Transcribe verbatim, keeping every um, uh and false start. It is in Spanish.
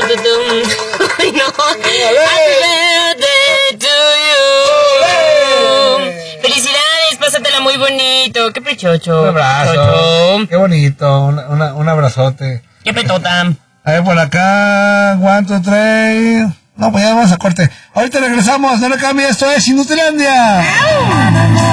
Ay, no. Happy birthday to you. Felicidades, pásatela muy bonito. Qué prechocho. Un abrazo. Chocho. Qué bonito. Una, una, un abrazote. Qué petota. A ver, por acá. One, two, three. No, pues ya vamos a corte. Ahorita regresamos. No le cambie. Esto es Inutilandia.